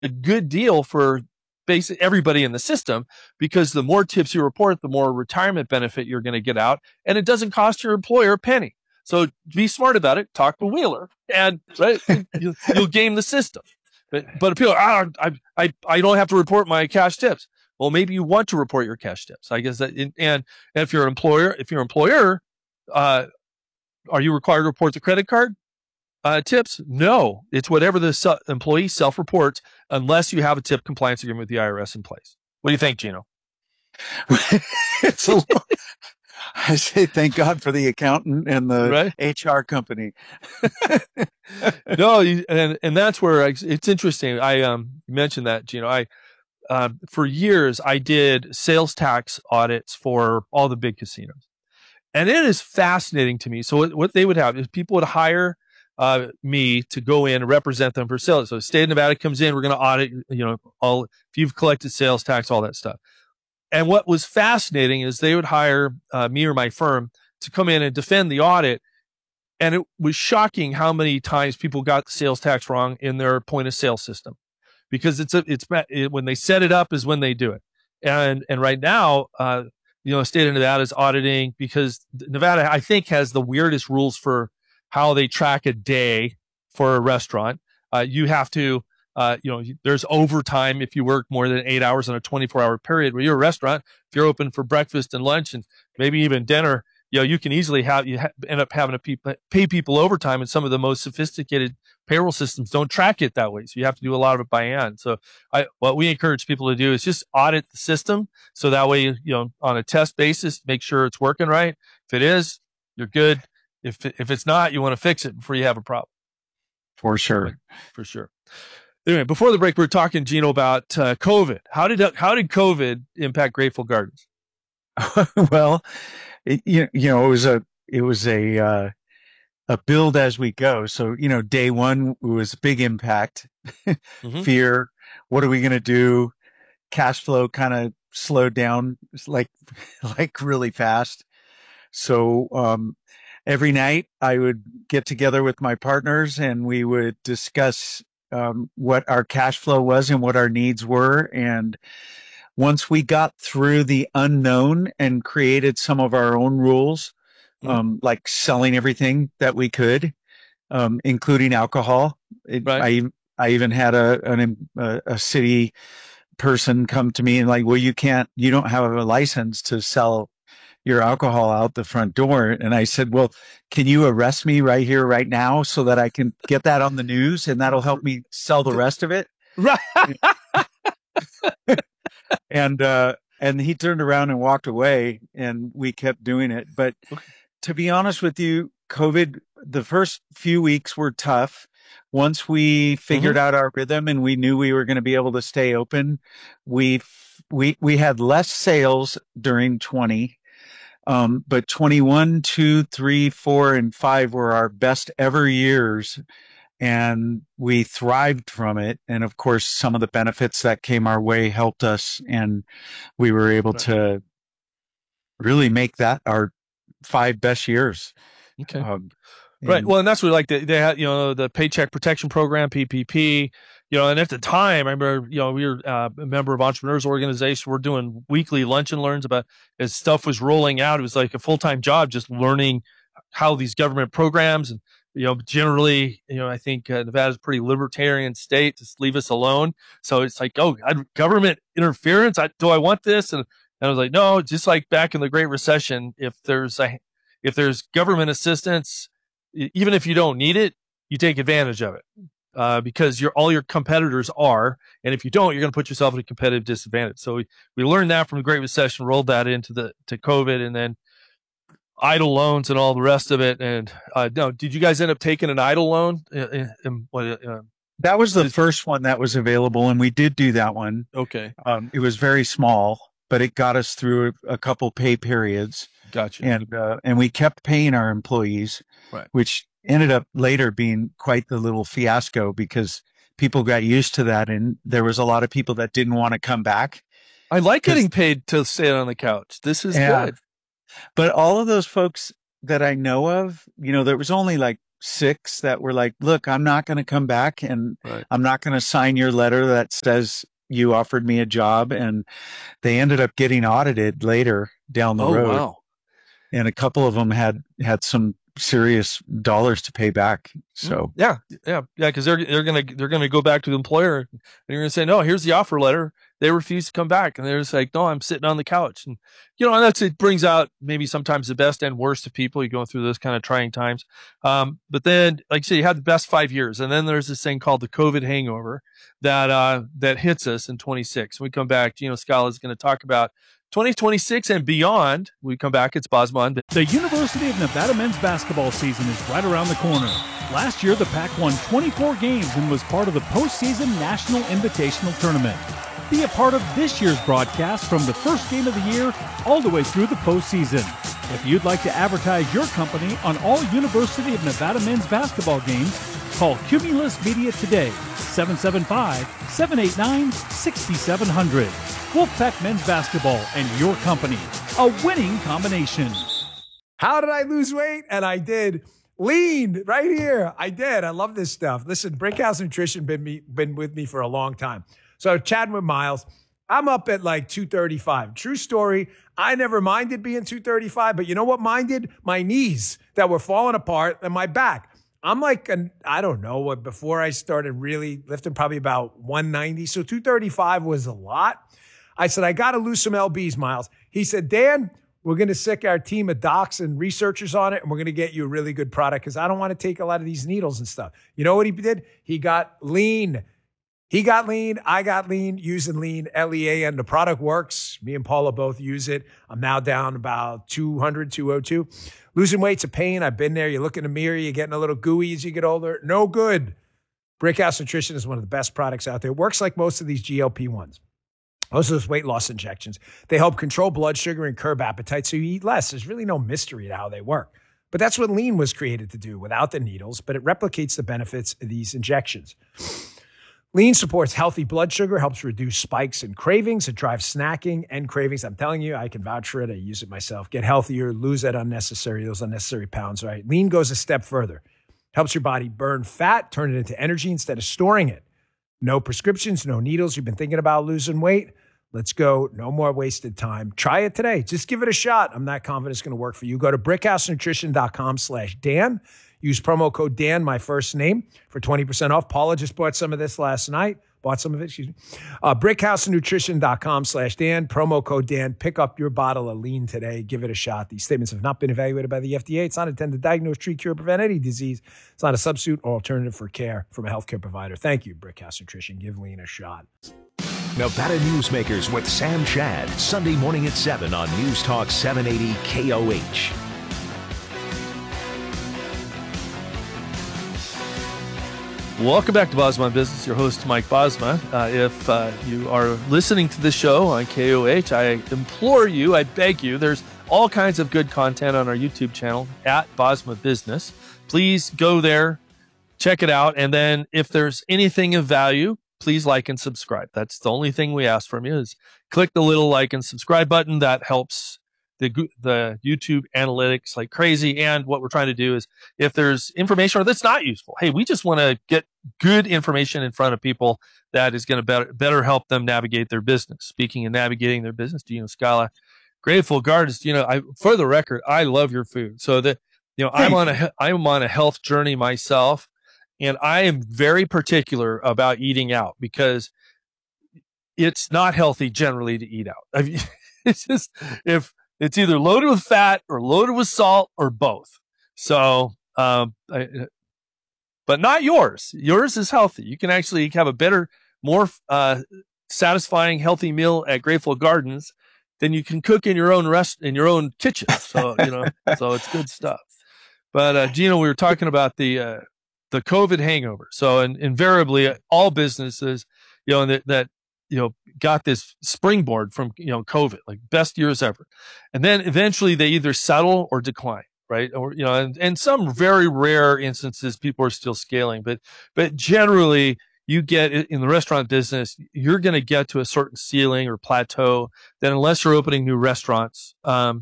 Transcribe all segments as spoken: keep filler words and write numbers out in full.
a good deal for basically everybody in the system, because the more tips you report, the more retirement benefit you're going to get out, and it doesn't cost your employer a penny. So be smart about it. Talk to Wheeler, and right, you'll, you'll game the system. But but people, ah, I I I don't have to report my cash tips. Well, maybe you want to report your cash tips. I guess that, and, and if you're an employer, if you're an employer, uh, are you required to report the credit card uh, tips? No, it's whatever the su- employee self-reports, unless you have a tip compliance agreement with the I R S in place. What do you think, Gino? It's a, I say thank God for the accountant and the right? H R company. no, and and that's where I, it's interesting. I um mentioned that, Gino. I uh, for years I did sales tax audits for all the big casinos, and it is fascinating to me. So what, what they would have is people would hire uh, me to go in and represent them for sales. So the state of Nevada comes in, we're going to audit, you know, all if you've collected sales tax, all that stuff. And what was fascinating is they would hire uh, me or my firm to come in and defend the audit. And it was shocking how many times people got the sales tax wrong in their point of sale system, because it's a, it's it, when they set it up is when they do it. And and right now, uh, you know, the state of Nevada is auditing, because Nevada, I think, has the weirdest rules for how they track a day for a restaurant. Uh, you have to, uh, you know, there's overtime if you work more than eight hours in a twenty-four hour period. Where you're a restaurant, if you're open for breakfast and lunch and maybe even dinner, you know, you can easily have, you ha- end up having to pe- pay people overtime, and some of the most sophisticated payroll systems don't track it that way. So you have to do a lot of it by hand. So I, what we encourage people to do is just audit the system. So that way, you know, on a test basis, make sure it's working right. If it is, you're good. If, if it's not, you want to fix it before you have a problem. For sure. For sure. Anyway, before the break, we were talking, Gino, about uh, COVID. How did, how did COVID impact Grateful Gardens? well, it, you, you know, it was a, it was a, uh, a build as we go. So, you know, day one was a big impact, mm-hmm. fear. What are we going to do? Cash flow kind of slowed down like, like really fast. So, um, every night I would get together with my partners and we would discuss, um, what our cash flow was and what our needs were. And once we got through the unknown and created some of our own rules, mm-hmm. um, like selling everything that we could, um, including alcohol. It, right. I, I even had a, an, a, a city person come to me and like, well, you can't, you don't have a license to sell your alcohol out the front door. And I said, well, can you arrest me right here, right now, so that I can get that on the news and that'll help me sell the rest of it? Right. and, uh, and he turned around and walked away and we kept doing it. But to be honest with you, COVID, the first few weeks were tough. Once we figured mm-hmm. out our rhythm and we knew we were going to be able to stay open, we, we, we had less sales during twenty. Um, but twenty-one, two, three, four, and five were our best ever years, and we thrived from it. And of course, some of the benefits that came our way helped us, and we were able right. to really make that our five best years. Okay. Um, right. Well, and that's what like they, they had, you know, the Paycheck Protection Program, P P P, you know, and at the time, I remember, you know, we were uh, a member of Entrepreneurs Organization. We're doing weekly lunch and learns about as stuff was rolling out. It was like a full-time job, just learning how these government programs and, you know, generally, you know, I think uh, Nevada's a pretty libertarian state. Just leave us alone. So it's like, oh, I, government interference. I, do I want this? And, and I was like, no, just like back in the Great Recession, if there's a, if there's government assistance, even if you don't need it, you take advantage of it. Uh, because your all your competitors are, and if you don't, you're going to put yourself at a competitive disadvantage. So we, we learned that from the Great Recession, rolled that into the to COVID, and then idle loans and all the rest of it. And uh, no, did you guys end up taking an idle loan? Uh, um, what, uh, that was the first one that was available, and we did do that one. Okay, um, it was very small, but it got us through a, a couple pay periods. Gotcha. And uh, and we kept paying our employees, right. which ended up later being quite the little fiasco because people got used to that, and there was a lot of people that didn't want to come back. I like getting paid to sit on the couch. This is yeah. good. But all of those folks that I know of, you know, there was only like six that were like, look, I'm not going to come back, and Right. I'm not going to sign your letter that says you offered me a job. And they ended up getting audited later down the Oh, road. wow. And a couple of them had, had some serious dollars to pay back. So yeah, yeah, yeah, because they're they're gonna they're gonna go back to the employer and you're gonna say, no, here's the offer letter. They refuse to come back, and they're just like, no, I'm sitting on the couch, and you know, and that's it brings out maybe sometimes the best and worst of people. You're going through those kind of trying times, um, but then, like I say, you had the best five years, and then there's this thing called the COVID hangover that uh, that hits us in twenty-six. When we come back, Gino Scala is going to talk about twenty twenty-six and beyond. We come back, it's Bosma. The University of Nevada men's basketball season is right around the corner. Last year, the Pac won twenty-four games and was part of the postseason National Invitational Tournament. Be a part of this year's broadcast from the first game of the year all the way through the postseason. If you'd like to advertise your company on all University of Nevada men's basketball games, call Cumulus Media today, seven seven five, seven eight nine, six seven zero zero. Wolfpack Men's Basketball and your company, a winning combination. How did I lose weight? And I did. Lean right here. I did. I love this stuff. Listen, Brickhouse Nutrition been me been with me for a long time. So chatting with Miles, I'm up at like two thirty-five. True story. I never minded being two thirty-five, but you know what minded? My knees that were falling apart and my back. I'm like, an, I don't know what, before I started really lifting, probably about one ninety. So two thirty-five was a lot. I said, I got to lose some L Bs, Miles. He said, Dan, we're going to sick our team of docs and researchers on it, and we're going to get you a really good product because I don't want to take a lot of these needles and stuff. You know what he did? He got lean. He got lean. I got lean using lean, L E A N. The product works. Me and Paula both use it. I'm now down about two hundred, two oh two. Losing weight's a pain. I've been there. You look in the mirror, you're getting a little gooey as you get older. No good. Brickhouse Nutrition is one of the best products out there. It works like most of these G L P ones. Most of those weight loss injections. They help control blood sugar and curb appetite so you eat less. There's really no mystery to how they work. But that's what lean was created to do without the needles, but it replicates the benefits of these injections. Lean supports healthy blood sugar, helps reduce spikes and cravings. It drives snacking and cravings. I'm telling you, I can vouch for it. I use it myself. Get healthier, lose that unnecessary, those unnecessary pounds, right? Lean goes a step further. Helps your body burn fat, turn it into energy instead of storing it. No prescriptions, no needles. You've been thinking about losing weight? Let's go. No more wasted time. Try it today. Just give it a shot. I'm not confident it's going to work for you. Go to brickhousenutrition.com slash Dan. Use promo code Dan, my first name, for twenty percent off. Paula just bought some of this last night. Bought some of it, excuse me. Uh, brickhousenutrition.com slash Dan. Promo code Dan. Pick up your bottle of lean today. Give it a shot. These statements have not been evaluated by the F D A. It's not intended to diagnose, treat, cure, prevent any disease. It's not a substitute or alternative for care from a healthcare provider. Thank you, Brickhouse Nutrition. Give lean a shot. Nevada Newsmakers with Sam Shad, Sunday morning at seven on News Talk seven eighty K O H. Welcome back to Bosma Business. Your host, Mike Bosma. Uh, if uh, you are listening to this show on K O H, I implore you, I beg you, there's all kinds of good content on our YouTube channel at Bosma Business. Please go there, check it out, and then if there's anything of value, please like and subscribe. That's the only thing we ask from you is click the little like and subscribe button. That helps the the YouTube analytics like crazy. And what we're trying to do is if there's information that's not useful, hey, we just want to get good information in front of people that is going to better, better help them navigate their business. Speaking of navigating their business, Gino Scala, Grateful Gardens, you know, I, for the record, I love your food. So that, you know, I'm on a, I'm on a health journey myself. And I am very particular about eating out because it's not healthy generally to eat out. I mean, it's just, if it's either loaded with fat or loaded with salt or both. So, um, I, but not yours. Yours is healthy. You can actually have a better, more uh, satisfying, healthy meal at Grateful Gardens than you can cook in your own rest in your own kitchen. So, you know, so it's good stuff. But uh, Gino, we were talking about the uh, the COVID hangover. So, and invariably, all businesses, you know, that, that you know, got this springboard from, you know, COVID, like best years ever. And then eventually they either settle or decline, right? Or, you know, and, and some very rare instances, people are still scaling, but, but generally you get in the restaurant business, you're going to get to a certain ceiling or plateau that unless you're opening new restaurants, um,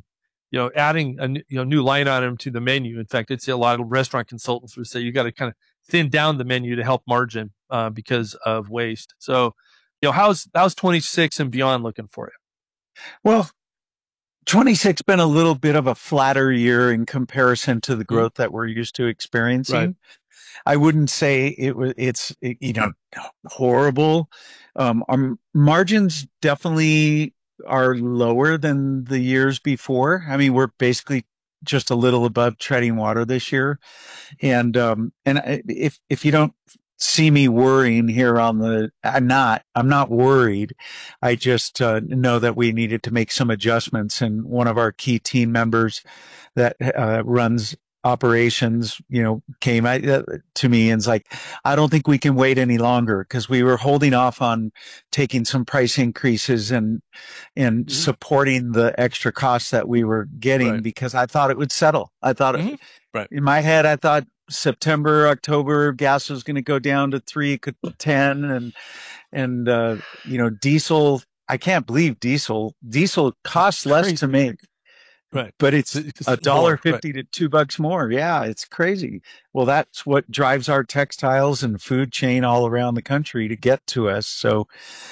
you know, adding a you know new line item to the menu. In fact, it's a lot of restaurant consultants would say you got to kind of thin down the menu to help margin uh, because of waste. So, you know, how's how's twenty-six and beyond looking for you? Well, twenty-six been a little bit of a flatter year in comparison to the growth mm-hmm. that we're used to experiencing. Right. I wouldn't say it was, it's, you know, horrible. Um, our margins definitely are lower than the years before. I mean, we're basically just a little above treading water this year. And, um, and if, if you don't see me worrying here on the, I'm not, I'm not worried. I just uh, know that we needed to make some adjustments. And one of our key team members that uh, runs operations, you know, came uh, to me and's like, I don't think we can wait any longer, because we were holding off on taking some price increases and and mm-hmm. supporting the extra costs that we were getting right. because I thought it would settle. I thought mm-hmm. it, right. in my head, I thought September, October, gas was going to go down to three, could ten, and and uh, you know, diesel. I can't believe diesel. Diesel costs less crazy. to make. Right. But it's a dollar fifty to two bucks more. Yeah, it's crazy. Well, that's what drives our textiles and food chain all around the country to get to us. So,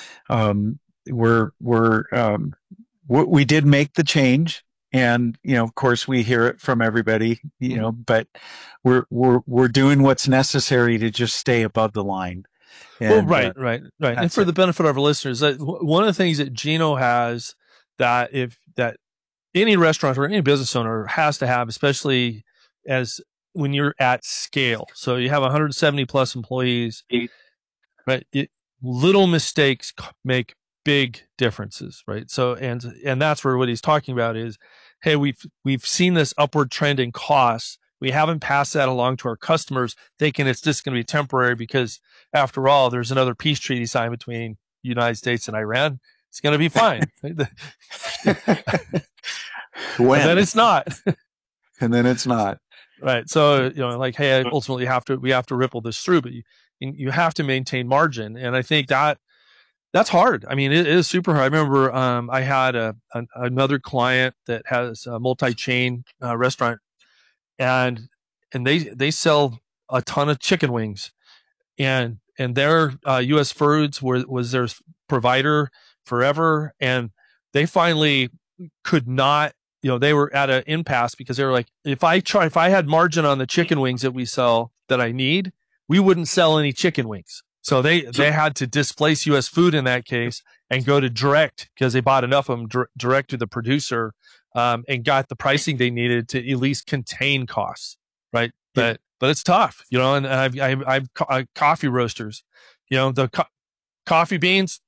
um, we're, we're, um, we did make the change, and, you know, of course we hear it from everybody, you know, but we're, we're, we're doing what's necessary to just stay above the line. And, well, right, uh, right, right. And for it. the benefit of our listeners, that one of the things that Gino has that if that, any restaurant or any business owner has to have, especially as when you're at scale. So you have one hundred seventy plus employees, right? It, little mistakes make big differences, right? So, and, and that's where what he's talking about is, hey, we've, we've seen this upward trend in costs. We haven't passed that along to our customers, thinking it's just going to be temporary, because after all, there's another peace treaty signed between the United States and Iran. It's going to be fine. When? And then it's not. and then it's not. Right. So, you know, like, hey, ultimately have to, we have to ripple this through, but you, you have to maintain margin. And I think that that's hard. I mean, it, it is super hard. I remember, um, I had a, a another client that has a multi-chain uh, restaurant, and, and they, they sell a ton of chicken wings, and, and their, uh, U S Foods were, was their provider forever. And they finally could not, you know, they were at an impasse because they were like, if I try, if I had margin on the chicken wings that we sell that I need, we wouldn't sell any chicken wings. So they, they had to displace U S Food in that case and go to direct, because they bought enough of them dir- direct to the producer, um, and got the pricing they needed to at least contain costs. Right. Yeah. But, but it's tough, you know, and I've, I've, I've co- coffee roasters, you know, the co- coffee beans,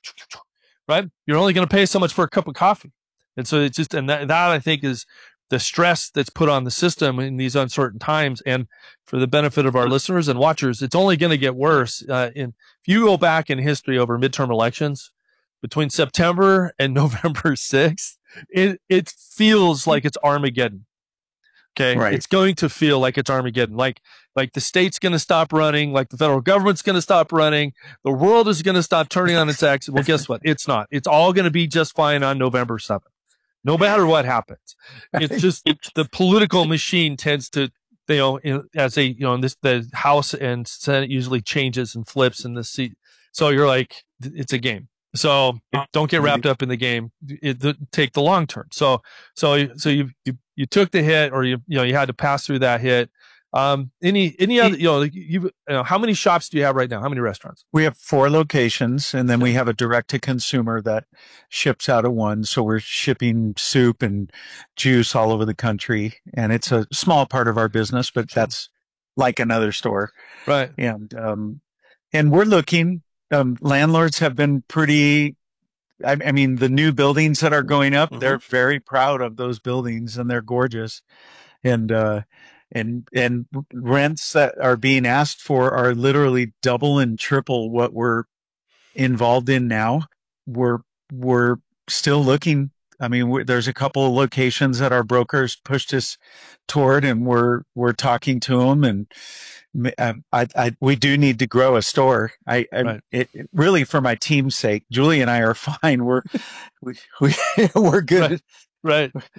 right? You're only going to pay so much for a cup of coffee. And so it's just, and that, that I think is the stress that's put on the system in these uncertain times. And for the benefit of our listeners and watchers, it's only going to get worse. Uh, in, if you go back in history over midterm elections between September and November sixth, it, it feels like it's Armageddon. Okay. Right. It's going to feel like it's Armageddon. Like, like the state's going to stop running, like the federal government's going to stop running. The world is going to stop turning on its axis. Well, guess what? It's not. It's all going to be just fine on November seventh. No matter what happens. It's just it's, the political machine tends to, you know, in, as a, you know, in this, the House and Senate usually changes and flips in the seat. So you're like, it's a game. So don't get wrapped up in the game. It, it, take the long term. So, so, so you, you, you took the hit, or you, you know, you had to pass through that hit. Um, any, any other, you know, you, you know, how many shops do you have right now? How many restaurants? We have four locations, and then we have a direct to consumer that ships out of one. So we're shipping soup and juice all over the country, and it's a small part of our business, but that's like another store. Right. And, um, and we're looking, um, landlords have been pretty, I, I mean, the new buildings that are going up, mm-hmm. they're very proud of those buildings, and they're gorgeous. And, uh, And and rents that are being asked for are literally double and triple what we're involved in now. We're we're still looking. I mean, we, there's a couple of locations that our brokers pushed us toward, and we're we're talking to them. And I, I, I we do need to grow a store. I, I right. it, it really, for my team's sake. Julie and I are fine. We're we, we we're good. Right. right.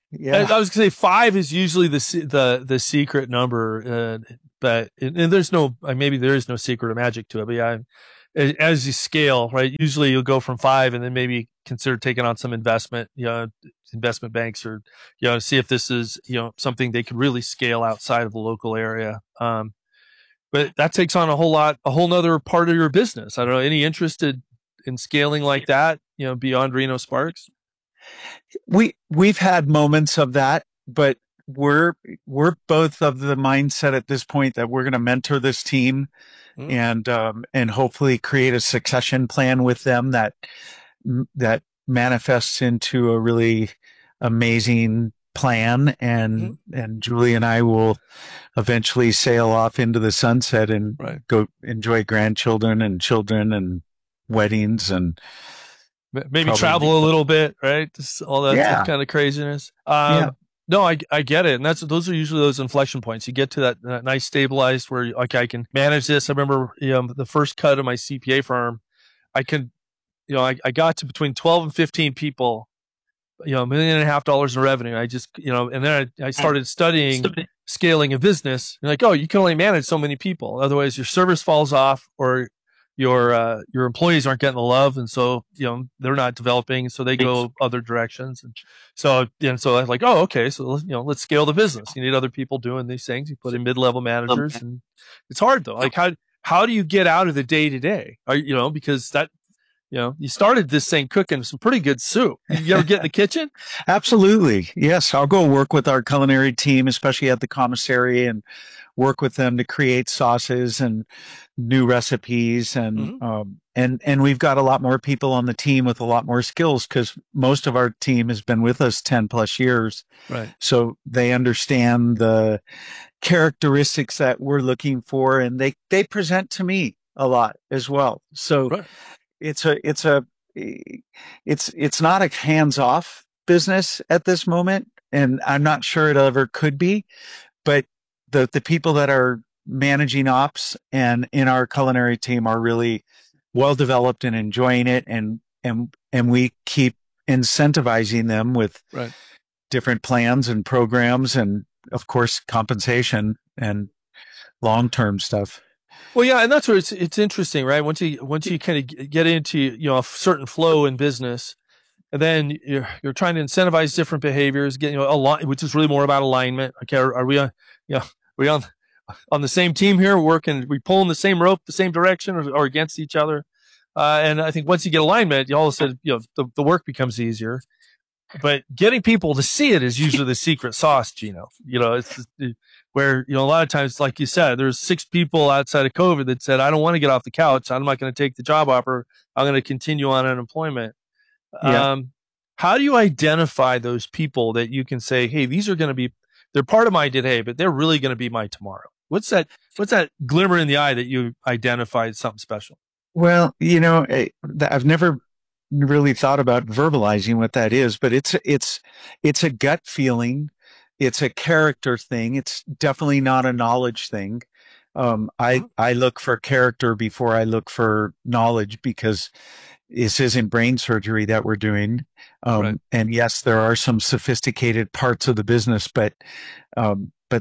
Yeah. I, I was going to say five is usually the the the secret number, uh, but and there's no maybe there is no secret or magic to it. But yeah, as you scale, right? Usually you'll go from five, and then maybe consider taking on some investment, you know, investment banks, or you know, see if this is you know something they could really scale outside of the local area. Um, but that takes on a whole lot, a whole nother part of your business. I don't know. Any interested in scaling like that? You know, beyond Reno Sparks. We we've had moments of that, but we're we're both of the mindset at this point that we're going to mentor this team mm. and um, and hopefully create a succession plan with them that that manifests into a really amazing plan. And mm. and Julie and I will eventually sail off into the sunset and right. go enjoy grandchildren and children and weddings and. Maybe Probably. travel a little bit, right? Just all that yeah. kind of craziness. Um, yeah. No, I I get it, and that's those are usually those inflection points. You get to that, that nice stabilized where okay, I can manage this. I remember you know the first cut of my C P A firm, I can, you know, I, I got to between twelve and fifteen people, you know, a million and a half dollars in revenue. I just you know, and then I, I started studying scaling a business. You're like, oh, you can only manage so many people, otherwise your service falls off or your uh, your employees aren't getting the love, and so you know they're not developing, so they go other directions. And so and so I'm like, oh, okay, so you know let's scale the business. You need other people doing these things. You put in mid-level managers, and it's hard though. Like how how do you get out of the day to day? You know, because that you know you started this thing cooking some pretty good soup. You ever get in the kitchen? Absolutely, yes. I'll go work with our culinary team, especially at the commissary, and work with them to create sauces and new recipes. And, mm-hmm. um, and, and we've got a lot more people on the team with a lot more skills because most of our team has been with us ten plus years. Right. So they understand the characteristics that we're looking for, and they, they present to me a lot as well. So right. it's a, it's a, it's, it's not a hands-off business at this moment. And I'm not sure it ever could be, but the the people that are managing ops and in our culinary team are really well developed and enjoying it, and and and we keep incentivizing them with right. different plans and programs, and of course compensation and long term stuff. Well, yeah, and that's where it's it's interesting, right? Once you once you kind of get into you know a certain flow in business, and then you're you're trying to incentivize different behaviors, get you know align, which is really more about alignment. Okay, are, are we on? Yeah, we on on the same team here, working, we pulling the same rope, the same direction, or, or against each other. Uh, and I think once you get alignment, you all of a sudden, you know, the, the work becomes easier. But getting people to see it is usually the secret sauce, Gino. You know, it's where you know a lot of times, like you said, there's six people outside of COVID that said, "I don't want to get off the couch. I'm not going to take the job offer. I'm going to continue on unemployment." Yeah. Um, how do you identify those people that you can say, "Hey, these are going to be they're part of my today, but they're really going to be my tomorrow"? What's that? What's that glimmer in the eye that you identified something special? Well, you know, I've never really thought about verbalizing what that is, but it's it's it's a gut feeling. It's a character thing. It's definitely not a knowledge thing. Um, I I look for character before I look for knowledge because this isn't brain surgery that we're doing. Um, right. And yes, there are some sophisticated parts of the business, but, um, but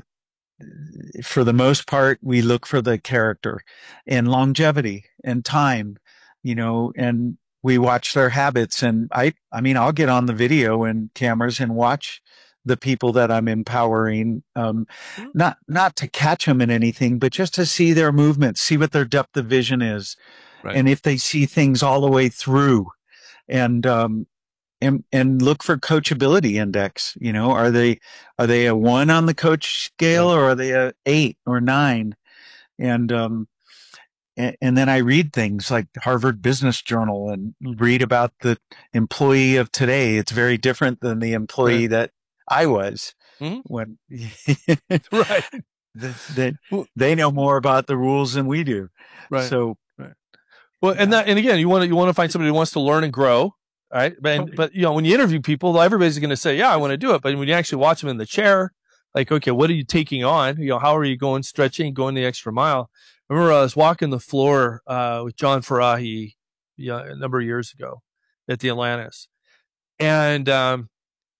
for the most part, we look for the character and longevity and time, you know, and we watch their habits. And I, I mean, I'll get on the video and cameras and watch the people that I'm empowering, um, mm-hmm. not, not to catch them in anything, but just to see their movements, see what their depth of vision is. Right. And if they see things all the way through, and um, and and look for coachability index. You know, are they are they a one on the coach scale, or are they a eight or nine? And um, and, and then I read things like Harvard Business Journal and read about the employee of today. It's very different than the employee right. that I was mm-hmm. when. right. That they know more about the rules than we do. Right. So. Well, and that, and again, you want to, you want to find somebody who wants to learn and grow, right? But, but you know, when you interview people, everybody's going to say, yeah, I want to do it. But when you actually watch them in the chair, like, okay, what are you taking on? You know, how are you going, stretching, going the extra mile? I remember I was walking the floor, uh, with John Farahi, you know, a number of years ago at the Atlantis. And, um,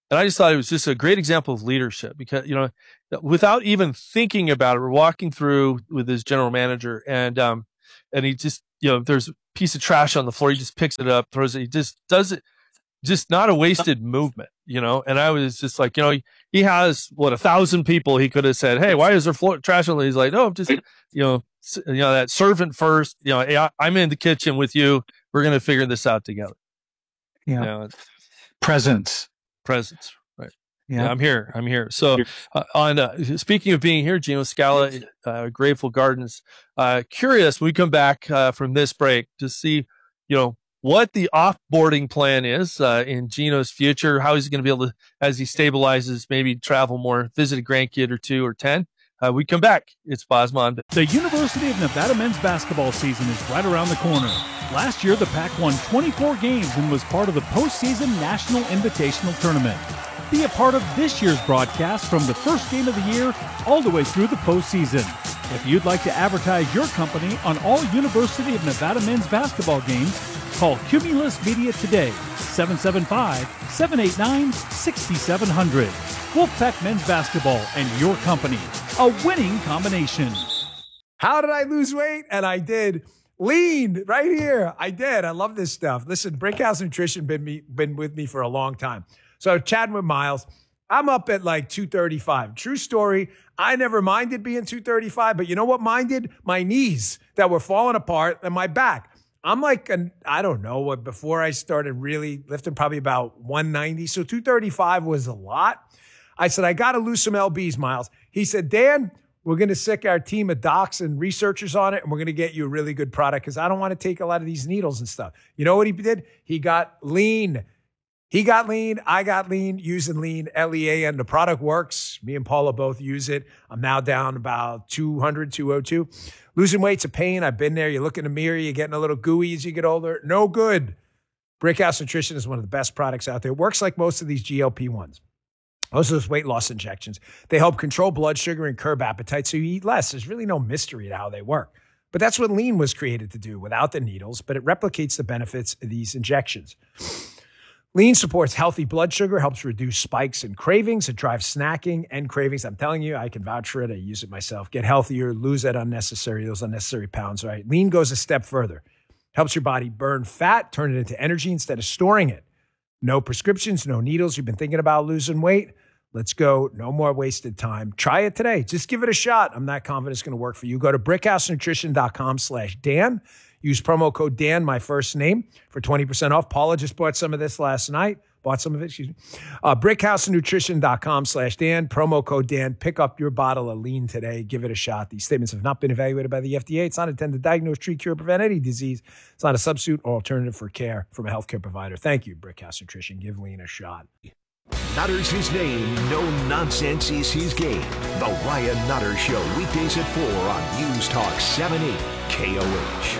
And I just thought it was just a great example of leadership because, you know, without even thinking about it, we're walking through with his general manager and, um, and he just, you know, there's a piece of trash on the floor. He just picks it up, throws it. He just does it, just not a wasted movement, you know? And I was just like, you know, he, he has what, a thousand people. He could have said, hey, why is there floor trash on the, he's like, no, just, you know, you know, that servant first, you know, hey, I, I'm in the kitchen with you. We're going to figure this out together. Yeah. You know, Presence. Presence. Right. Yeah. Yeah, I'm here. I'm here. So uh, on, uh, speaking of being here, Gino Scala, uh, Grateful Gardens, uh, curious, when we come back uh, from this break to see, you know, what the offboarding plan is uh, in Gino's future, how he's going to be able to, as he stabilizes, maybe travel more, visit a grandkid or two or ten. Uh, we come back. It's Bosma. The University of Nevada men's basketball season is right around the corner. Last year, the Pac won twenty-four games and was part of the postseason National Invitational Tournament. Be a part of this year's broadcast from the first game of the year all the way through the postseason. If you'd like to advertise your company on all University of Nevada men's basketball games, call Cumulus Media today, seven seven five, seven eight nine, six seven zero zero. Wolfpack Men's Basketball and your company, a winning combination. How did I lose weight? And I did. Lean right here. I did. I love this stuff. Listen, Brickhouse Nutrition been me been with me for a long time. So chatting with Miles, I'm up at like two thirty-five. True story. I never minded being two thirty-five, but you know what minded? My knees that were falling apart and my back. I'm like, an, I don't know what, before I started really lifting, probably about one ninety. So two thirty-five was a lot. I said, I got to lose some L Bs, Miles. He said, Dan, we're going to sick our team of docs and researchers on it, and we're going to get you a really good product because I don't want to take a lot of these needles and stuff. You know what he did? He got lean. He got lean. I got lean using lean, L E A, and the product works. Me and Paula both use it. I'm now down about two hundred, two oh two. Losing weight's a pain. I've been there. You look in the mirror, you're getting a little gooey as you get older. No good. Brickhouse Nutrition is one of the best products out there. It works like most of these G L P ones. Most of those weight loss injections. They help control blood sugar and curb appetite so you eat less. There's really no mystery to how they work. But that's what lean was created to do without the needles, but it replicates the benefits of these injections. Lean supports healthy blood sugar, helps reduce spikes and cravings. It drives snacking and cravings. I'm telling you, I can vouch for it. I use it myself. Get healthier, lose that unnecessary, those unnecessary pounds, right? Lean goes a step further. Helps your body burn fat, turn it into energy instead of storing it. No prescriptions, no needles. You've been thinking about losing weight? Let's go. No more wasted time. Try it today. Just give it a shot. I'm not confident it's going to work for you. Go to brickhousenutrition.com slash Dan. Use promo code Dan, my first name, for twenty percent off. Paula just bought some of this last night. Bought some of it, excuse me. Uh, brickhousenutrition.com slash Dan. Promo code Dan. Pick up your bottle of lean today. Give it a shot. These statements have not been evaluated by the F D A. It's not intended to diagnose, treat, cure, prevent any disease. It's not a substitute or alternative for care from a healthcare provider. Thank you, Brickhouse Nutrition. Give lean a shot. Nutter's his name. No nonsense is his game. The Ryan Nutter Show. Weekdays at four on News Talk seven eighty K O H.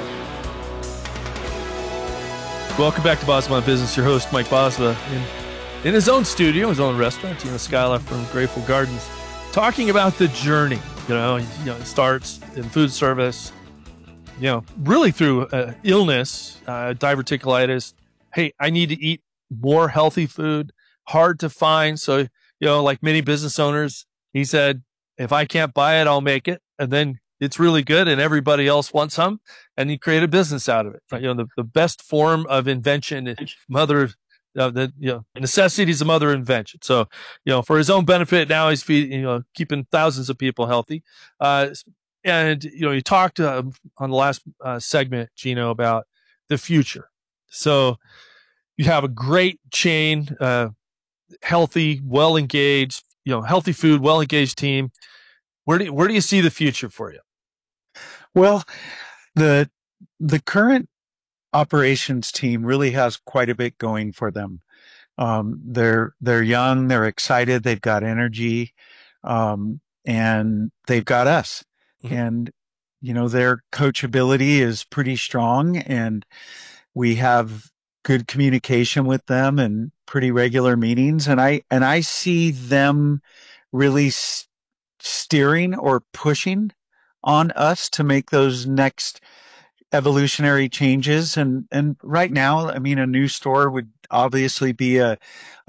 Welcome back to Bosma Business. Your host, Mike Bosma, in, in his own studio, his own restaurant, Gino Scala from Grateful Gardens, talking about the journey. You know, you know, it starts in food service, you know, really through uh, illness, uh, diverticulitis. Hey, I need to eat more healthy food, hard to find. So, you know, like many business owners, he said, if I can't buy it, I'll make it. And then it's really good and everybody else wants some, and you create a business out of it. You know, the, the best form of invention is mother, uh, the, you know, necessity is the mother of invention. So, you know, for his own benefit, now he's feeding, you know, keeping thousands of people healthy. Uh, and, you know, you talked uh, on the last uh, segment, Gino, about the future. So you have a great chain, uh, healthy, well-engaged, you know, healthy food, well-engaged team. Where do you, where do you see the future for you? Well, the the current operations team really has quite a bit going for them. Um, they're they're young, they're excited, they've got energy, um, and they've got us. Mm-hmm. And you know, their coachability is pretty strong, and we have good communication with them and pretty regular meetings. And I and I see them really st- steering or pushing on us to make those next evolutionary changes. And, and right now, I mean, a new store would obviously be a, a,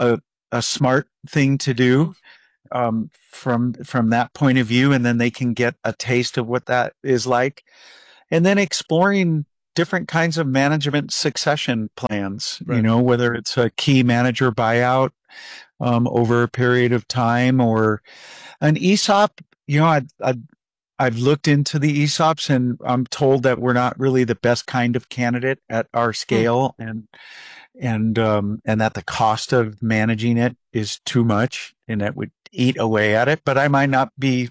a smart thing to do um, from from that point of view, and then they can get a taste of what that is like, and then exploring different kinds of management succession plans. Right. You know, whether it's a key manager buyout um, over a period of time, or an E S O P. You know, I, I I've looked into the E S O Ps, and I'm told that we're not really the best kind of candidate at our scale, mm. and and um, and that the cost of managing it is too much, and that would eat away at it. But I might not be,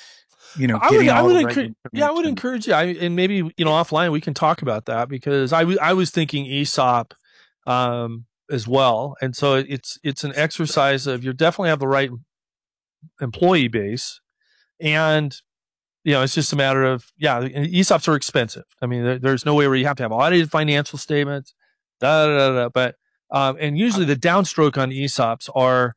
you know, I getting would, all I would the encourage, right yeah, I would encourage you. I, and maybe, you know, offline we can talk about that, because I, w- I was thinking E S O P um, as well. And so it's, it's an exercise of, you definitely have the right employee base, and, you know, it's just a matter of, yeah, E S O Ps are expensive. I mean, there, there's no way where you have to have audited financial statements, da, da, da, da. But, um, and usually the downstroke on E S O Ps are,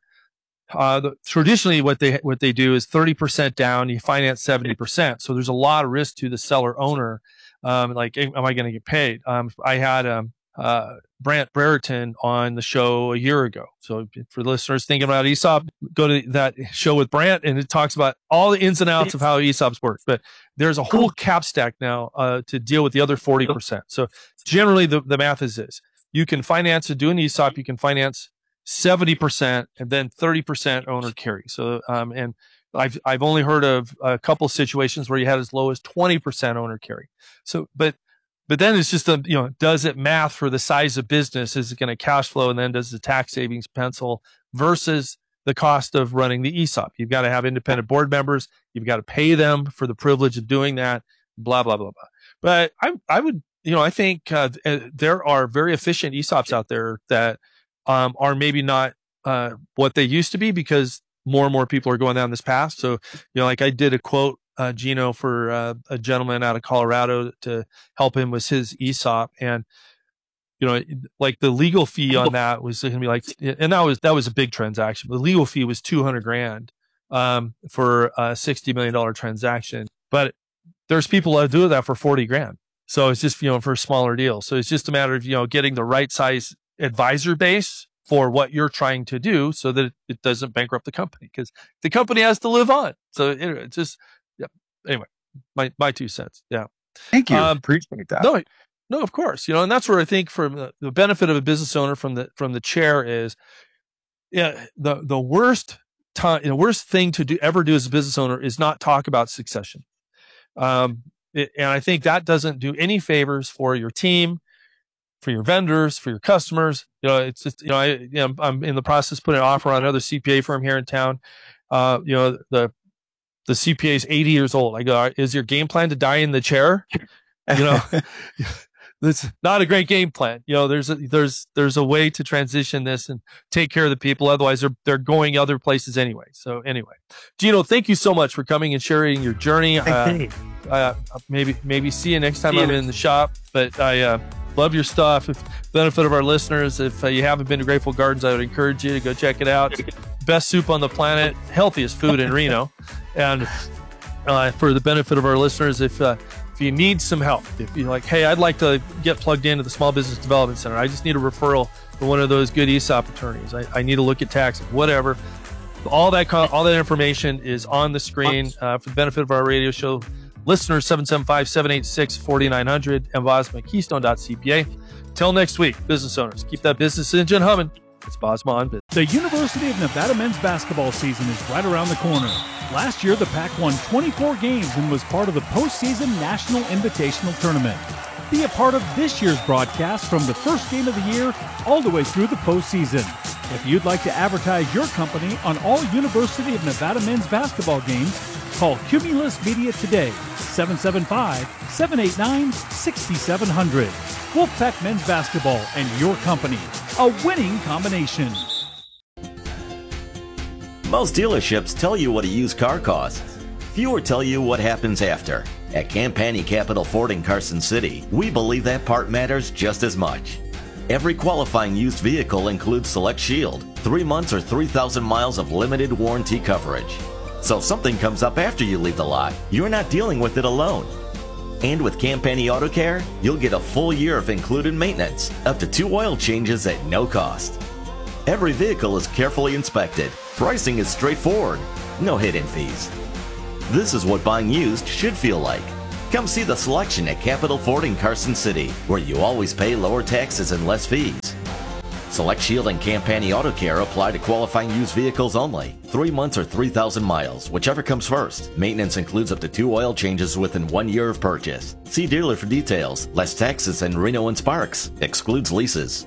Uh, the, traditionally, what they what they do is thirty percent down, you finance seventy percent. So there's a lot of risk to the seller owner. Um, like, am I going to get paid? Um, I had um, uh, Brant Brereton on the show a year ago. So for listeners thinking about E S O P, go to that show with Brant, and it talks about all the ins and outs of how E S O Ps work. But there's a whole cap stack now uh, to deal with the other forty percent. So generally, the, the math is this: you can finance to do an E S O P, you can finance seventy percent, and then thirty percent owner carry. So, um, and I've, I've only heard of a couple of situations where you had as low as twenty percent owner carry. So, but, but then it's just a, you know, does it math for the size of business? Is it going to cash flow? And then does the tax savings pencil versus the cost of running the E S O P? You've got to have independent board members. You've got to pay them for the privilege of doing that, blah, blah, blah, blah. But I, I would, you know, I think uh, there are very efficient E S O Ps out there that Um, are maybe not uh, what they used to be, because more and more people are going down this path. So, you know, like I did a quote, uh, Gino, for uh, a gentleman out of Colorado to help him with his E S O P, and you know, like the legal fee on that was going to be like, and that was that was a big transaction. The legal fee was two hundred grand um, for a sixty million dollar transaction, but there's people that do that for forty grand. So it's just, you know, for a smaller deal. So it's just a matter of, you know, getting the right size advisor base for what you're trying to do, so that it doesn't bankrupt the company, because the company has to live on. So it, it's just, yeah. Anyway, my, my two cents. Yeah. Thank you. Um, Appreciate that. No, no, of course. You know, and that's where I think from the, the benefit of a business owner from the, from the chair is, yeah, the, the worst time, the worst thing to do, ever do as a business owner is not talk about succession. Um, it, and I think that doesn't do any favors for your team, for your vendors, for your customers. You know, it's just, you know, I, you know, I'm in the process of putting an offer on another C P A firm here in town. Uh, you know, the, the C P A is eighty years old. I go, is your game plan to die in the chair? You know, it's not a great game plan. You know, there's a, there's, there's a way to transition this and take care of the people. Otherwise they're, they're going other places anyway. So anyway, Gino, thank you so much for coming and sharing your journey. Uh, uh, maybe, maybe see you next time I'm in the shop, but I, uh, love your stuff. If benefit of our listeners, if uh, you haven't been to Grateful Gardens, I would encourage you to go check it out. Best soup on the planet, healthiest food in Reno. And uh, for the benefit of our listeners, if uh, if you need some help, if you're like, hey, I'd like to get plugged into the Small Business Development Center, I just need a referral for one of those good E S O P attorneys, I, I need to look at taxes, whatever. All that all that information is on the screen uh, for the benefit of our radio show listeners. Seven seven five, seven eight six, four nine zero zero and Bosma at keystone dot c p a. Till next week, business owners, keep that business engine humming. It's Bosma on Business. The University of Nevada men's basketball season is right around the corner. Last year, the Pac won twenty-four games and was part of the postseason National Invitational Tournament. Be a part of this year's broadcast from the first game of the year all the way through the postseason. If you'd like to advertise your company on all University of Nevada men's basketball games, call Cumulus Media today, seven seven five, seven eight nine, six seven zero zero. Wolfpack Men's Basketball and your company, a winning combination. Most dealerships tell you what a used car costs. Fewer tell you what happens after. At Campani Capital Ford in Carson City, we believe that part matters just as much. Every qualifying used vehicle includes Select Shield, three months or three thousand miles of limited warranty coverage. So if something comes up after you leave the lot, you're not dealing with it alone. And with Campani Auto Care, you'll get a full year of included maintenance, up to two oil changes at no cost. Every vehicle is carefully inspected. Pricing is straightforward. No hidden fees. This is what buying used should feel like. Come see the selection at Capital Ford in Carson City, where you always pay lower taxes and less fees. Select Shield and Campani Auto Care apply to qualifying used vehicles only. Three months or three thousand miles, whichever comes first. Maintenance includes up to two oil changes within one year of purchase. See dealer for details. Less taxes than Reno and Sparks. Excludes leases.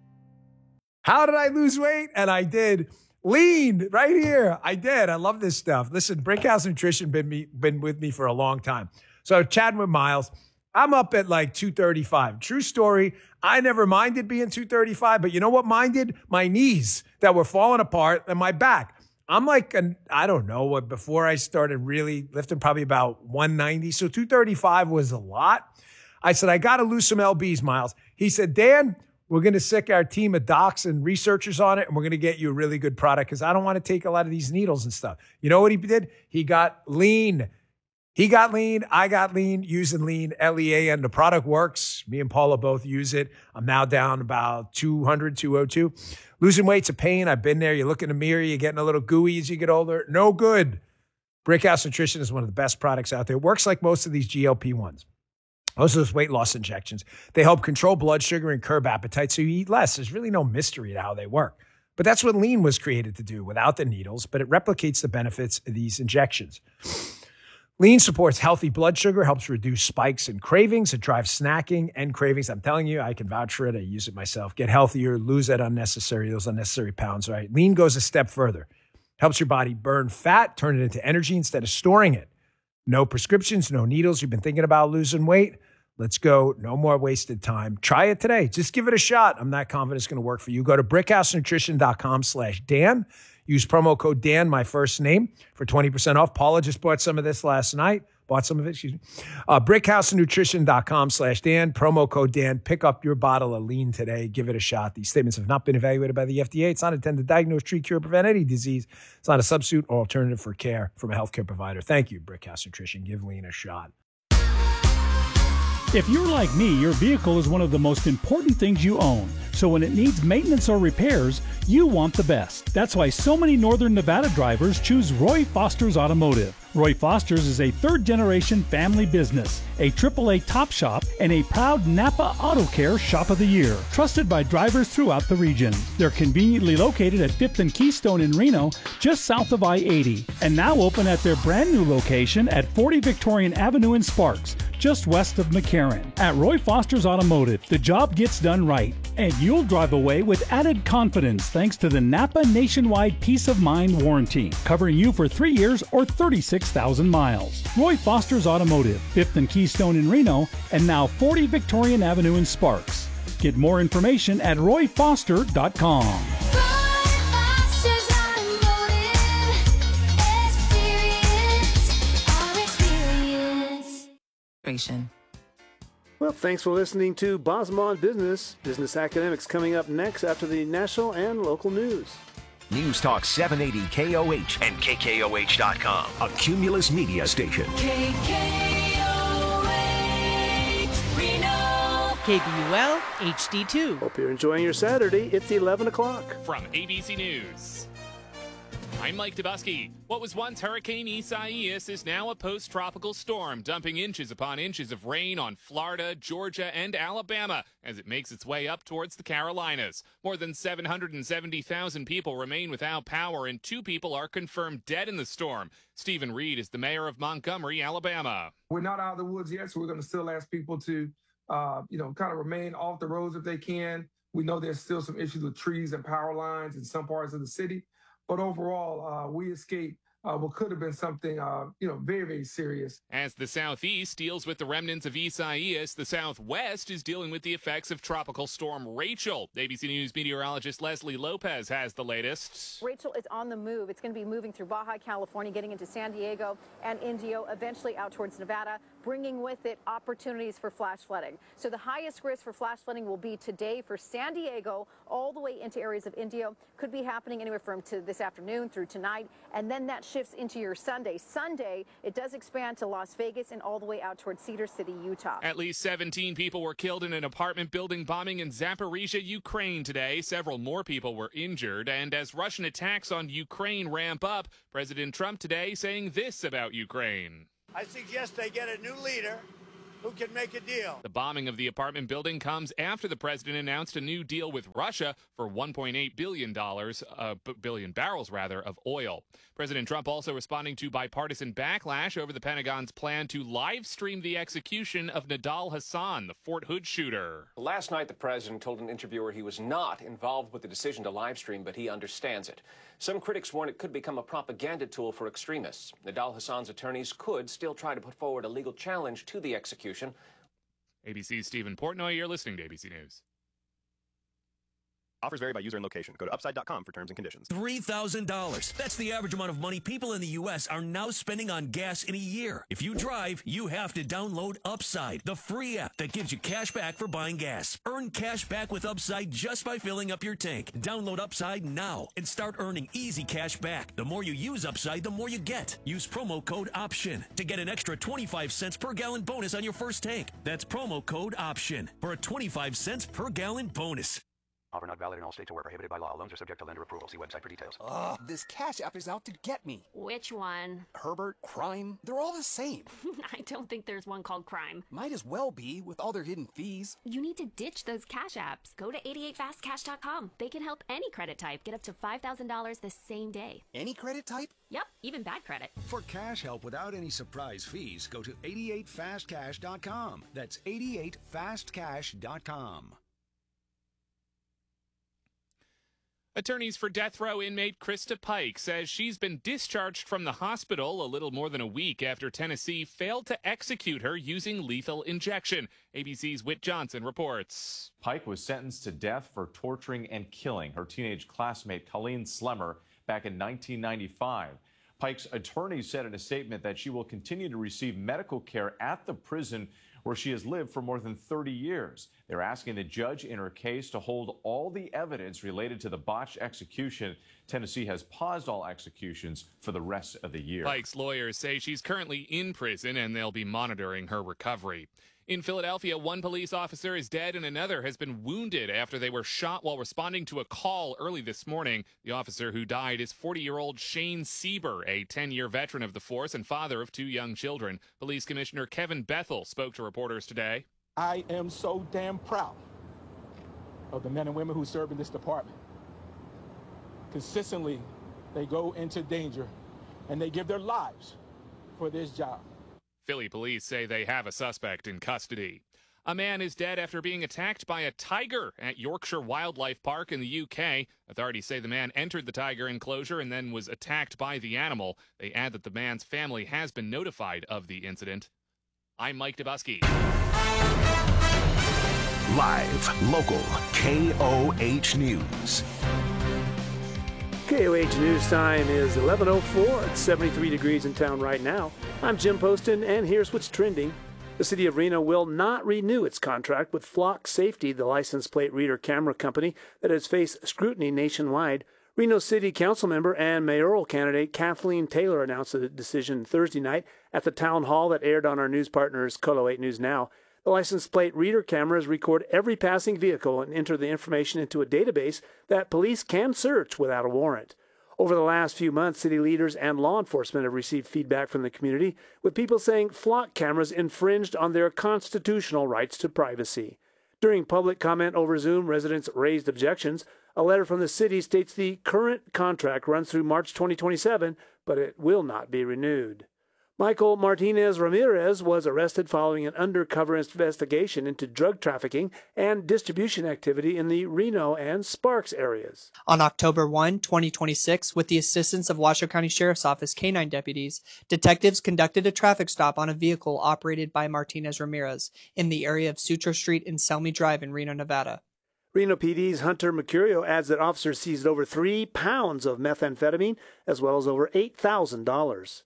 How did I lose weight? And I did. Lean right here. I did. I love this stuff. Listen, Brickhouse Nutrition been me, been with me for a long time. So chatting with Miles, I'm up at like two thirty-five. True story. I never minded being two thirty-five, but you know what minded? My knees that were falling apart and my back. I'm like, an, I don't know what, before I started really lifting, probably about one ninety. So two thirty-five was a lot. I said, I got to lose some L Bs, Miles. He said, Dan, we're going to sick our team of docs and researchers on it, and we're going to get you a really good product because I don't want to take a lot of these needles and stuff. You know what he did? He got lean. He got lean. I got lean using lean, L E A, and the product works. Me and Paula both use it. I'm now down about two hundred, two oh two. Losing weight's a pain. I've been there. You look in the mirror, you're getting a little gooey as you get older. No good. Brickhouse Nutrition is one of the best products out there. It works like most of these G L P ones. Most of those weight loss injections. They help control blood sugar and curb appetite so you eat less. There's really no mystery to how they work. But that's what lean was created to do without the needles, but it replicates the benefits of these injections. Lean supports healthy blood sugar, helps reduce spikes and cravings. It drives snacking and cravings. I'm telling you, I can vouch for it. I use it myself. Get healthier, lose that unnecessary, those unnecessary pounds, right? Lean goes a step further. Helps your body burn fat, turn it into energy instead of storing it. No prescriptions, no needles. You've been thinking about losing weight? Let's go. No more wasted time. Try it today. Just give it a shot. I'm not confident it's going to work for you. Go to brickhousenutrition.com slash Dan. Use promo code Dan, my first name, for twenty percent off. Paula just bought some of this last night. Bought some of it, excuse me. Uh, brickhousenutrition.com slash Dan. Promo code Dan. Pick up your bottle of lean today. Give it a shot. These statements have not been evaluated by the F D A. It's not intended to diagnose, treat, cure, prevent any disease. It's not a substitute or alternative for care from a healthcare provider. Thank you, Brickhouse Nutrition. Give lean a shot. If you're like me, your vehicle is one of the most important things you own. So when it needs maintenance or repairs, you want the best. That's why so many Northern Nevada drivers choose Roy Foster's Automotive. Roy Foster's is a third-generation family business, a triple A top shop, and a proud Napa Auto Care Shop of the Year, trusted by drivers throughout the region. They're conveniently located at fifth and Keystone in Reno, just south of I eighty, and now open at their brand new location at forty Victorian Avenue in Sparks, just west of McCarran. At Roy Foster's Automotive, the job gets done right, and you'll drive away with added confidence thanks to the Napa Nationwide Peace of Mind Warranty, covering you for three years or thirty-six thousand miles. Roy Foster's Automotive, fifth and Keystone in Reno, and now forty Victorian Avenue in Sparks. Get more information at roy foster dot com. Well, thanks for listening to Bosma on Business. Business Academics coming up next after the national and local news. News Talk seven eighty K O H and K K O H dot com, a Cumulus media station. K K O H, Reno. K B U L H D two. Hope you're enjoying your Saturday. It's eleven o'clock. From A B C News, I'm Mike Dubusky. What was once Hurricane Isaias is now a post-tropical storm, dumping inches upon inches of rain on Florida, Georgia, and Alabama as it makes its way up towards the Carolinas. More than seven hundred seventy thousand people remain without power, and two people are confirmed dead in the storm. Stephen Reed is the mayor of Montgomery, Alabama. We're not out of the woods yet, so we're going to still ask people to, uh, you know, kind of remain off the roads if they can. We know there's still some issues with trees and power lines in some parts of the city. But overall, uh, we escaped uh, what could have been something, uh, you know, very, very serious. As the Southeast deals with the remnants of Isaias, the Southwest is dealing with the effects of Tropical Storm Rachel. A B C News meteorologist Leslie Lopez has the latest. Rachel is on the move. It's going to be moving through Baja California, getting into San Diego and Indio, eventually out towards Nevada. bringing with it opportunities for flash flooding. So the highest risk for flash flooding will be today for San Diego all the way into areas of Indio. Could be happening anywhere from to this afternoon through tonight, and then that shifts into your Sunday. Sunday, it does expand to Las Vegas and all the way out towards Cedar City, Utah. At least seventeen people were killed in an apartment building bombing in Zaporizhia, Ukraine today. Several more people were injured. And as Russian attacks on Ukraine ramp up, President Trump today saying this about Ukraine. I suggest they get a new leader who can make a deal. The bombing of the apartment building comes after the president announced a new deal with Russia for one point eight billion dollars, uh, billion barrels rather, of oil. President Trump also responding to bipartisan backlash over the Pentagon's plan to live stream the execution of Nidal Hasan, the Fort Hood shooter. Last night, the president told an interviewer he was not involved with the decision to live stream, but he understands it. Some critics warn it could become a propaganda tool for extremists. Nidal Hasan's attorneys could still try to put forward a legal challenge to the execution. A B C's Stephen Portnoy, you're listening to A B C News. Offers vary by user and location. Go to upside dot com for terms and conditions. three thousand dollars. That's the average amount of money people in the U S are now spending on gas in a year. If you drive, you have to download Upside, the free app that gives you cash back for buying gas. Earn cash back with Upside just by filling up your tank. Download Upside now and start earning easy cash back. The more you use Upside, the more you get. Use promo code OPTION to get an extra twenty-five cents per gallon bonus on your first tank. That's promo code OPTION for a twenty-five cents per gallon bonus. Offer not valid in all states or where prohibited by law. Loans are subject to lender approval. See website for details. Ugh, this Cash App is out to get me. Which one? Herbert, Crime, they're all the same. I don't think there's one called Crime. Might as well be, with all their hidden fees. You need to ditch those Cash Apps. Go to eighty-eight fast cash dot com. They can help any credit type get up to five thousand dollars the same day. Any credit type? Yep, even bad credit. For cash help without any surprise fees, go to eighty-eight fast cash dot com. That's eighty-eight fast cash dot com. Attorneys for death row inmate Krista Pike says she's been discharged from the hospital a little more than a week after Tennessee failed to execute her using lethal injection. A B C's Whit Johnson reports. Pike was sentenced to death for torturing and killing her teenage classmate Colleen Slemmer back in nineteen ninety-five. Pike's attorney said in a statement that she will continue to receive medical care at the prison where she has lived for more than thirty years. They're asking the judge in her case to hold all the evidence related to the botched execution. Tennessee has paused all executions for the rest of the year. Pike's lawyers say she's currently in prison and they'll be monitoring her recovery. In Philadelphia, one police officer is dead and another has been wounded after they were shot while responding to a call early this morning. The officer who died is forty-year-old Shane Sieber, a ten-year veteran of the force and father of two young children. Police Commissioner Kevin Bethel spoke to reporters today. I am so damn proud of the men and women who serve in this department. Consistently, they go into danger and they give their lives for this job. Philly police say they have a suspect in custody. A man is dead after being attacked by a tiger at Yorkshire Wildlife Park in the U K. Authorities say the man entered the tiger enclosure and then was attacked by the animal. They add that the man's family has been notified of the incident. I'm Mike Dubusky. Live, local, K O H News. K O H News time is eleven oh four. It's seventy-three degrees in town right now. I'm Jim Poston, and here's what's trending. The city of Reno will not renew its contract with Flock Safety, the license plate reader camera company that has faced scrutiny nationwide. Reno City Council member and mayoral candidate Kathleen Taylor announced the decision Thursday night at the town hall that aired on our news partners K O L O eight News Now. The license plate reader cameras record every passing vehicle and enter the information into a database that police can search without a warrant. Over the last few months, city leaders and law enforcement have received feedback from the community, with people saying Flock cameras infringed on their constitutional rights to privacy. During public comment over Zoom, residents raised objections. A letter from the city states the current contract runs through March twenty twenty-seven, but it will not be renewed. Michael Martinez Ramirez was arrested following an undercover investigation into drug trafficking and distribution activity in the Reno and Sparks areas. On October first, twenty twenty-six, with the assistance of Washoe County Sheriff's Office canine deputies, detectives conducted a traffic stop on a vehicle operated by Martinez Ramirez in the area of Sutro Street and Selmy Drive in Reno, Nevada. Reno P D's Hunter Mercurio adds that officers seized over three pounds of methamphetamine as well as over eight thousand dollars.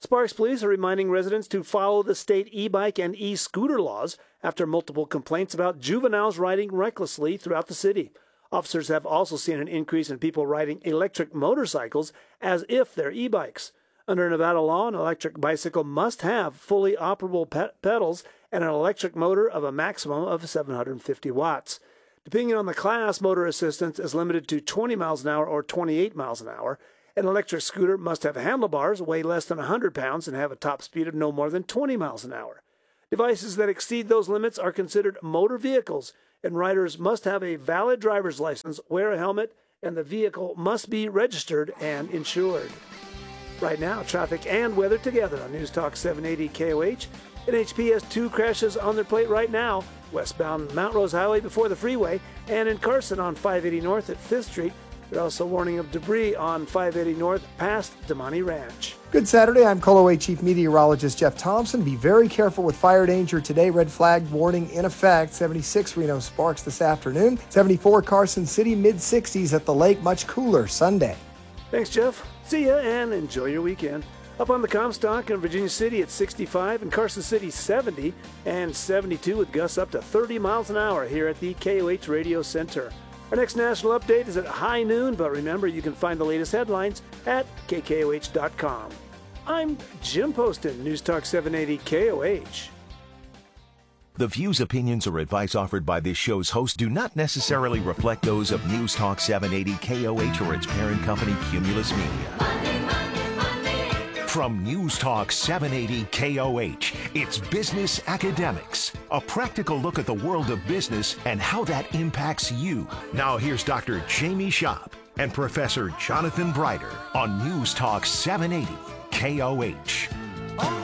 Sparks Police are reminding residents to follow the state e-bike and e-scooter laws after multiple complaints about juveniles riding recklessly throughout the city. Officers have also seen an increase in people riding electric motorcycles as if they're e-bikes. Under Nevada law, an electric bicycle must have fully operable pe- pedals and an electric motor of a maximum of seven hundred fifty watts. Depending on the class, motor assistance is limited to twenty miles an hour or twenty-eight miles an hour. An electric scooter must have handlebars, weigh less than one hundred pounds, and have a top speed of no more than twenty miles an hour. Devices that exceed those limits are considered motor vehicles, and riders must have a valid driver's license, wear a helmet, and the vehicle must be registered and insured. Right now, traffic and weather together on News Talk seven eighty K O H. N H P has two crashes on their plate right now, westbound Mount Rose Highway before the freeway, and in Carson on five eighty North at fifth Street. They're also warning of debris on five eighty North past Damani Ranch. Good Saturday. I'm K O A Chief Meteorologist Jeff Thompson. Be very careful with fire danger today. Red flag warning in effect. seventy-six Reno Sparks this afternoon. seventy-four Carson City, mid sixties at the lake. Much cooler Sunday. Thanks, Jeff. See ya and enjoy your weekend. Up on the Comstock in Virginia City at sixty-five, and Carson City seventy, and seventy-two with gusts up to thirty miles an hour here at the K O H Radio Center. Our next national update is at high noon, but remember, you can find the latest headlines at K K O H dot com. I'm Jim Poston, News Talk seven eighty K O H. The views, opinions, or advice offered by this show's host do not necessarily reflect those of News Talk seven eighty K O H or its parent company, Cumulus Media. Monday, Monday, Monday. From News Talk seven eighty K O H, it's Business Academics, a practical look at the world of business and how that impacts you. Now here's Doctor Jamie Shop and Professor Jonathan Brighter on News Talk seven eighty K O H.